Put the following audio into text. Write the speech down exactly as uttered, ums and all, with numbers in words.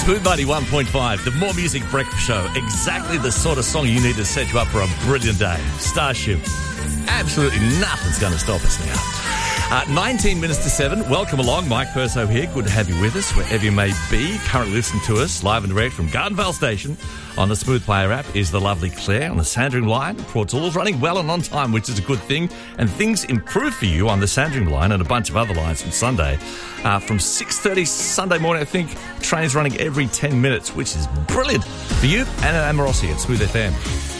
Smooth ninety-one point five, the More Music Breakfast Show. Exactly the sort of song you need to set you up for a brilliant day. Starship. Absolutely nothing's going to stop us now. Uh, nineteen minutes to seven. Welcome along. Mike Perso here. Good to have you with us wherever you may be. Currently listening to us live and direct from Gardenvale Station on the Smooth Player app is the lovely Claire on the Sandringham line. Port Tools running well and on time, which is a good thing. And things improve for you on the Sandringham line and a bunch of other lines from Sunday. Uh, from six thirty Sunday morning, I think, trains running every ten minutes, which is brilliant for you and Amorossi at Smooth F M.